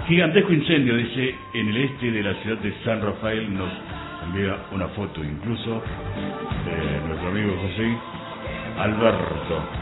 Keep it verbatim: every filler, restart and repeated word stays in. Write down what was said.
Gigantesco incendio, dice, en el este de la ciudad de San Rafael. Nos envía una foto incluso de nuestro amigo José Alberto.